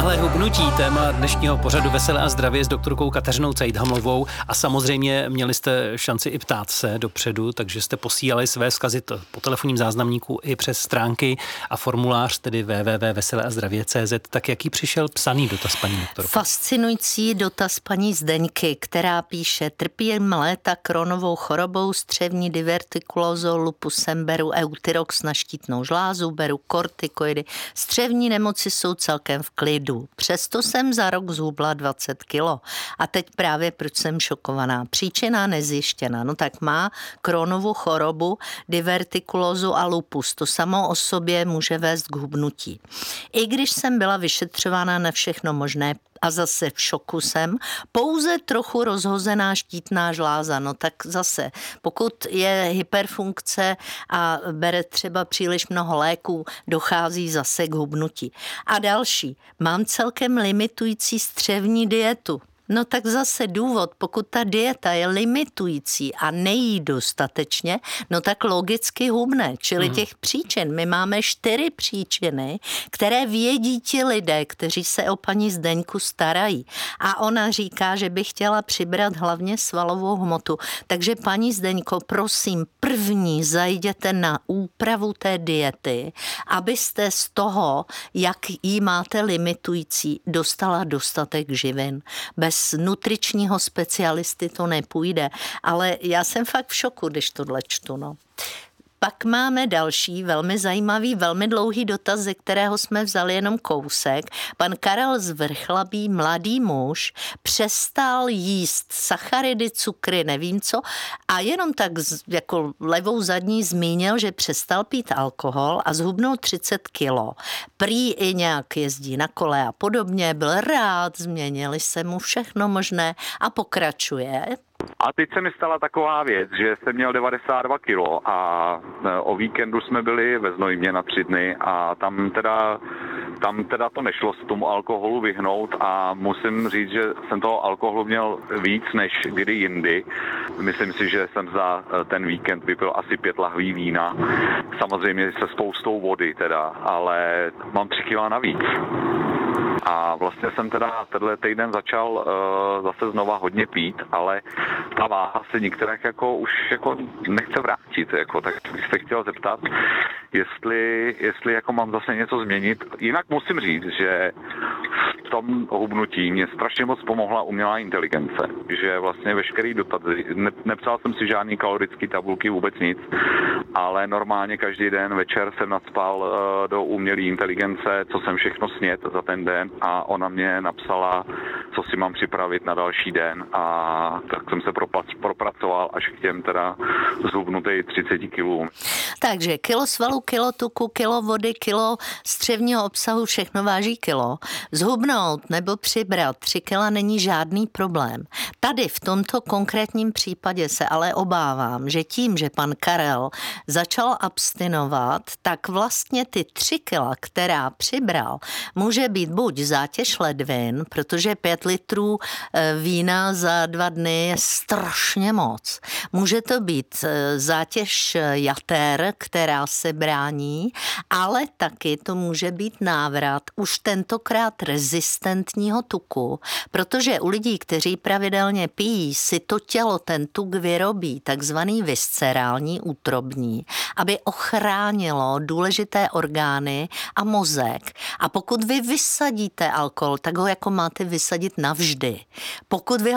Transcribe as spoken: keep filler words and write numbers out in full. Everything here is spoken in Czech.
Tohle hubnutí, téma dnešního pořadu Veselé a zdravě s doktorkou Kateřinou Cejdhamlovou a samozřejmě měli jste šanci i ptát se dopředu, takže jste posílali své vzkazy po telefonním záznamníku i přes stránky a formulář, tedy w w w tečka veselé a zdravě tečka c z. Tak jaký přišel psaný dotaz, paní doktorko? Fascinující dotaz paní Zdeňky, která píše: trpím léta Crohnovou chorobou, střevní divertikulózou, lupusem, beru Euthyrox na štítnou žlázu, beru kortikoidy. Střevní nemoci jsou celkem v klidu. Přesto jsem za rok zhubla dvacet kilo. A teď právě proč jsem šokovaná. Příčina nezjištěna. No tak má Crohnovu chorobu, divertikulózu a lupus. To samo o sobě může vést k hubnutí. I když jsem byla vyšetřována na všechno možné a zase v šoku jsem, pouze trochu rozhozená štítná žláza. No tak zase, pokud je hyperfunkce a bere třeba příliš mnoho léků, dochází zase k hubnutí. A další, mám celkem limitující střevní dietu. No tak zase důvod, pokud ta dieta je limitující a nejí dostatečně, no tak logicky hubne. Čili mm. těch příčin, my máme čtyři příčiny, které vědí ti lidé, kteří se o paní Zdeňku starají. A ona říká, že by chtěla přibrat hlavně svalovou hmotu. Takže paní Zdeňko, prosím, první zajděte na úpravu té diety, abyste z toho, jak jí máte limitující, dostala dostatek živin. Bez nutričního specialisty to nepůjde, ale já jsem fakt v šoku, když tohle čtu, no. Pak máme další velmi zajímavý, velmi dlouhý dotaz, ze kterého jsme vzali jenom kousek. Pan Karel z Vrchlabí, mladý muž, přestal jíst sacharidy, cukry, nevím co, a jenom tak jako levou zadní zmínil, že přestal pít alkohol a zhubnul třicet kilo. Prý i nějak jezdí na kole a podobně, byl rád, změnili se mu všechno možné a pokračuje. A teď se mi stala taková věc, že jsem měl devadesát dva kilo a o víkendu jsme byli ve Znojmě na tři dny a tam teda, tam teda to nešlo s tomu alkoholu vyhnout a musím říct, že jsem toho alkoholu měl víc než kdy jindy. Myslím si, že jsem za ten víkend vypil asi pět lahví vína, samozřejmě se spoustou vody teda, ale mám tři kila navíc. A vlastně jsem teda tenhle týden začal uh, zase znova hodně pít, ale ta váha se některých jako už jako nechce vrátit, jako, tak bych se chtěl zeptat, jestli, jestli jako mám zase něco změnit. Jinak musím říct, že v tom hubnutí mě strašně moc pomohla umělá inteligence, že vlastně veškerý dotazy, ne, nepsal jsem si žádný kalorický tabulky, vůbec nic, ale normálně každý den večer jsem nadspal uh, do umělé inteligence, co jsem všechno snět za ten den a ona mě napsala, co si mám připravit na další den a tak jsem se propracoval až k těm teda zhubnutej třiceti kilům. Takže kilo svalu, kilo tuku, kilo vody, kilo střevního obsahu, všechno váží kilo. Zhubnout nebo přibrat tři kila není žádný problém. Tady v tomto konkrétním případě se ale obávám, že tím, že pan Karel začal abstinovat, tak vlastně ty tři kila, která přibral, může být buď zátěž ledvin, protože pět litrů vína za dva dny je strašně moc. Může to být zátěž jater, která se brání, ale taky to může být návrat už tentokrát rezistentního tuku, protože u lidí, kteří pravidelně pijí, si to tělo ten tuk vyrobí, takzvaný viscerální útrobní, aby ochránilo důležité orgány a mozek. A pokud vy vysadíte alkohol, tak ho jako máte vysadit navždy. Pokud vy